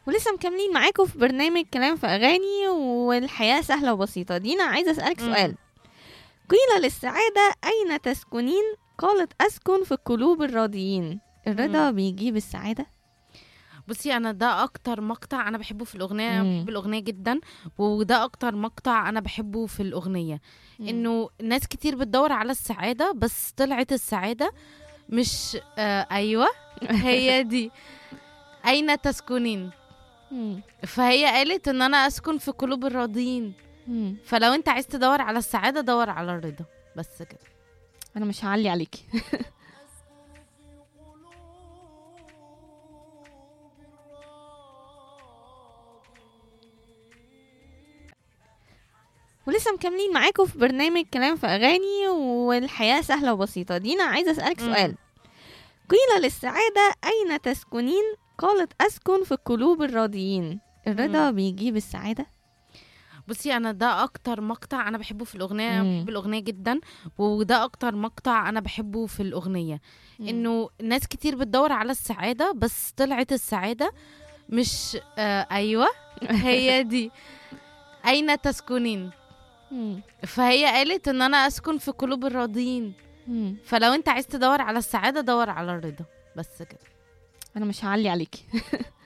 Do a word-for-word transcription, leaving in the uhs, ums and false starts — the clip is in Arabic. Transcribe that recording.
ولسه مكملين معاكم في برنامج كلام في أغاني، والحياة سهلة وبسيطة. دينا عايزة أسألك مم. سؤال. قيل للسعادة أين تسكنين؟ قالت أسكن في قلوب الراضيين. الرضا مم. بيجيب السعادة؟ بصي، انا ده اكتر مقطع انا بحبه في الاغنيه، انا مم. بحب الاغنيه جدا. وده اكتر مقطع انا بحبه في الاغنيه، مم. انه ناس كتير بتدور على السعاده، بس طلعت السعاده مش آه ايوه هي دي. اين تسكنين؟ مم. فهي قالت ان انا اسكن في قلوب الراضيين. مم. فلو انت عايز تدور على السعاده، دور على الرضا. بس كده. أنا مش هعلي عليكي. انا مش هعلي عليكي. ولسه مكملين معاكم في برنامج كلام في أغاني، والحياة سهلة وبسيطة. دينا عايزة أسألك مم. سؤال. قيل للسعادة أين تسكنين؟ قالت أسكن في قلوب الراضيين. الرضا مم. بيجيب السعادة؟ بصي، انا ده اكتر مقطع انا بحبه في الاغنيه، انا مم. بحب الاغنيه جدا. وده اكتر مقطع انا بحبه في الاغنيه، مم. انه ناس كتير بتدور على السعاده، بس طلعت السعاده مش آه ايوه هي دي. اين تسكنين؟ مم. فهي قالت ان انا اسكن في قلوب الراضيين. مم. فلو انت عايز تدور على السعاده، دور على الرضا. بس كده. أنا مش هعلي عليكي.